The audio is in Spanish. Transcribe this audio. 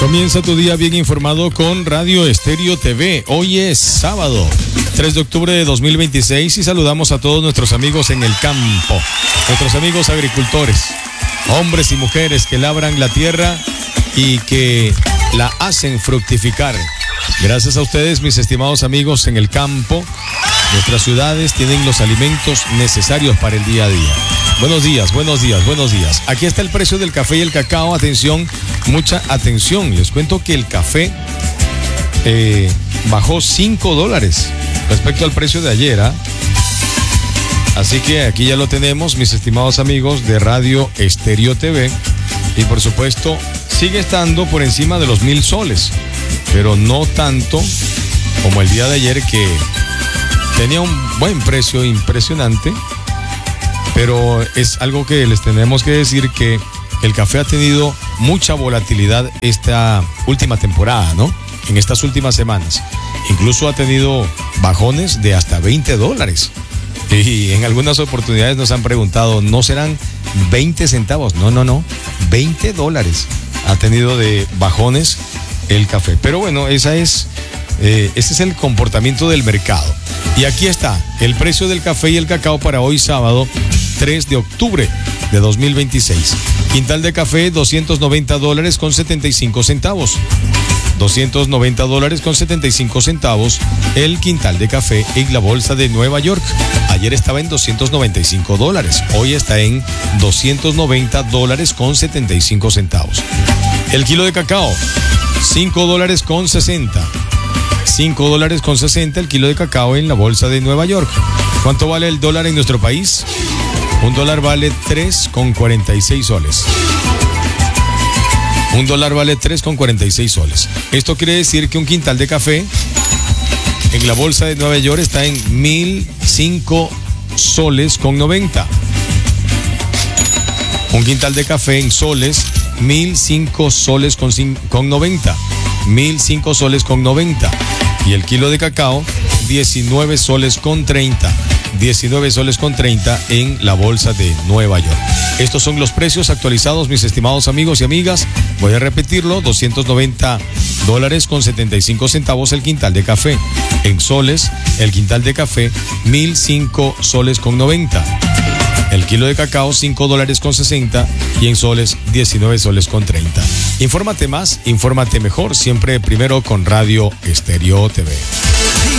Comienza tu día bien informado con Radio Estéreo TV. Hoy es sábado, 3 de octubre de 2026 y saludamos a todos nuestros amigos en el campo, nuestros amigos agricultores, hombres y mujeres que labran la tierra y que la hacen fructificar. Gracias a ustedes, mis estimados amigos en el campo, nuestras ciudades tienen los alimentos necesarios para el día a día. Buenos días, buenos días, buenos días. Aquí está el precio del café y el cacao. Atención, mucha atención. Les cuento que el café bajó $5 respecto al precio de ayer. Así que aquí ya lo tenemos, mis estimados amigos de Radio Estéreo TV. Y por supuesto, sigue estando por encima de los 1,000 soles. Pero no tanto como el día de ayer, que tenía un buen precio impresionante. Pero es algo que les tenemos que decir, que el café ha tenido mucha volatilidad esta última temporada, ¿no? En estas últimas semanas. Incluso ha tenido bajones de hasta $20. Y en algunas oportunidades nos han preguntado, ¿no serán 20 centavos? No, $20 ha tenido de bajones el café. Pero bueno, ese es el comportamiento del mercado. Y aquí está el precio del café y el cacao para hoy sábado 3 de octubre de 2026. Quintal de café, $290 con 75 centavos. $290 con 75 centavos el quintal de café en la bolsa de Nueva York. Ayer estaba en $295, hoy está en $290 con 75 centavos. El kilo de cacao, $5 con 60. $5 con 60 el kilo de cacao en la bolsa de Nueva York. ¿Cuánto vale el dólar en nuestro país? Un dólar vale 3,46 soles. Un dólar vale 3,46 soles. Esto quiere decir que un quintal de café en la bolsa de Nueva York está en 1,005 soles con 90. Un quintal de café en soles, 1,005 soles con 90. 1,005 soles con 90. Y el kilo de cacao, 19 soles con 30. 19 soles con 30 en la bolsa de Nueva York. Estos son los precios actualizados, mis estimados amigos y amigas. Voy a repetirlo: $290 con 75 centavos el quintal de café. En soles, el quintal de café, 1,005 soles con 90. El kilo de cacao, $5 con 60, y en soles, 19 soles con 30. Infórmate más, infórmate mejor, siempre primero con Radio Estéreo TV.